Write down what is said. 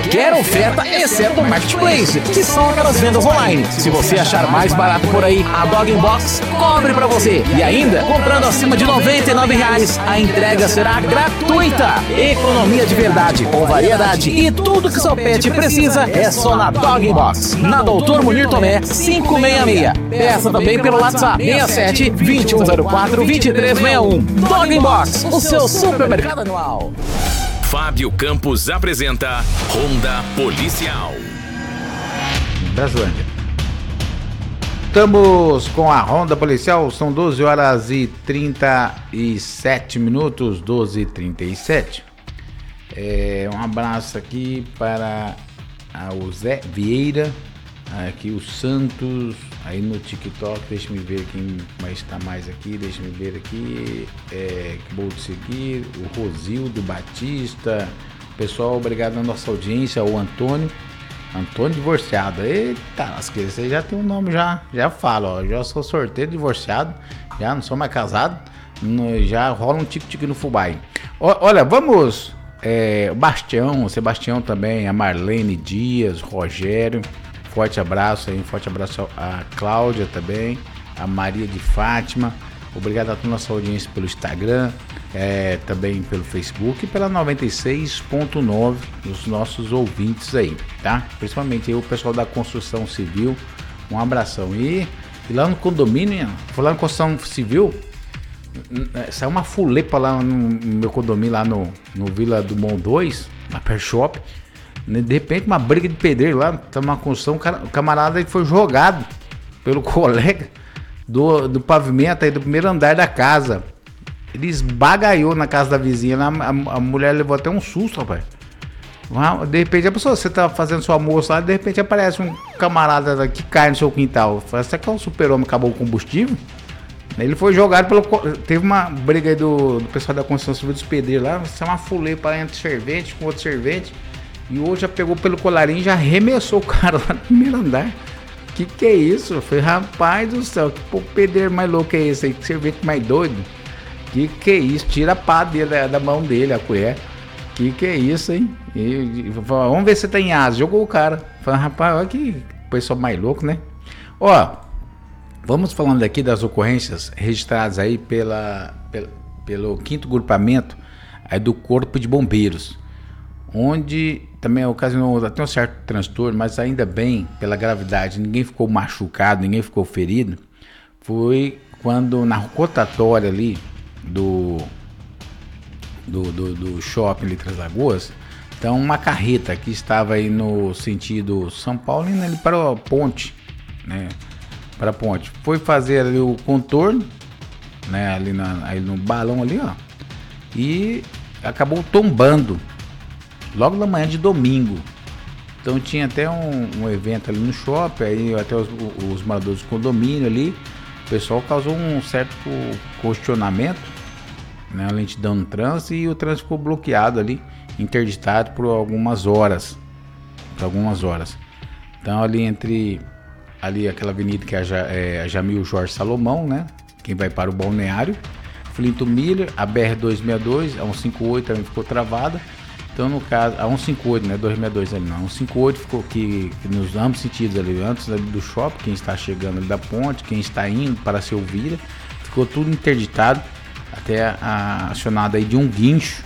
qualquer oferta, exceto o Marketplace, que são aquelas vendas online. Se você achar mais barato por aí, a Dog Box cobre pra você. E ainda, comprando acima de R$ 99, a entrega será gratuita. Economia de verdade, com variedade e tudo que seu pet precisa é só na Dog Box. Na Doutor Munir Tomé, 566. Peça também pelo WhatsApp 67 2104 2361. Dog Box, o seu supermercado anual. Fábio Campos apresenta Ronda Policial. Brasilândia. Estamos com a Ronda Policial, são 12 horas e 37 minutos, 12h37. Um abraço aqui para o Zé Vieira, aqui o Santos, aí no TikTok, deixa eu ver quem mais está mais aqui, deixa eu ver aqui, que bom de seguir, o Rosildo Batista, pessoal, obrigado à nossa audiência, o Antônio divorciado, eita, você já tem um nome, já fala, ó, já sou sorteiro divorciado, já não sou mais casado, já rola um tique-tique no Fubai. Olha, vamos, o Sebastião também, a Marlene Dias, Rogério, forte abraço aí, forte abraço a Cláudia também, a Maria de Fátima, obrigado a toda a nossa audiência pelo Instagram, também pelo Facebook e pela 96.9, os nossos ouvintes aí, tá? Principalmente aí o pessoal da construção civil, um abração. E lá no condomínio, falando em construção civil, saiu uma fulepa lá no meu condomínio, lá no Vila do Mão 2, na Per Shop. De repente uma briga de pedreiro lá, tá uma construção, o camarada aí foi jogado pelo colega do pavimento aí do primeiro andar da casa. Ele esbagaiou na casa da vizinha, a mulher levou até um susto, rapaz. De repente a pessoa, você tá fazendo seu almoço lá, de repente aparece um camarada que cai no seu quintal. Fala, será que é um super-homem, acabou o combustível? Ele foi jogado teve uma briga aí do pessoal da construção civil dos pedreiros lá, você é uma fulepa entre servente com outro servente. E hoje já pegou pelo colarinho e já arremessou o cara lá no primeiro andar. Que é isso? Eu falei, rapaz do céu, que pedreiro mais louco é esse aí? Que servente mais doido? Que é isso? Tira a pá dele, da mão dele, a colher. Que é isso, hein? Vamos ver se tá em asa. Jogou o cara. Falei, rapaz, olha que pessoal mais louco, né? Ó, vamos falando aqui das ocorrências registradas aí pelo 5º grupamento aí do Corpo de Bombeiros, onde também ocasionou até um certo transtorno, mas ainda bem, pela gravidade, ninguém ficou machucado, ninguém ficou ferido. Foi quando na rotatória ali do shopping ali Três Lagoas, então uma carreta que estava aí no sentido São Paulo, indo ali para a ponte, né? Para a ponte, foi fazer ali o contorno, né? Ali no balão ali, ó, e acabou tombando logo na manhã de domingo. Então tinha até um evento ali no shopping, aí até os moradores do condomínio ali, o pessoal causou um certo questionamento, né, a lentidão no trânsito, e o trânsito ficou bloqueado ali, interditado por algumas horas. Então ali aquela avenida que é a Jamil Jorge Salomão, né, quem vai para o balneário, Flinto Miller, a BR-262, a 158 também ficou travada. Então, no caso, a 158, né, 262 ali não, a 158 ficou que nos ambos sentidos ali, antes ali do shopping, quem está chegando ali da ponte, quem está indo para Silvira, ficou tudo interditado, até acionado aí de um guincho,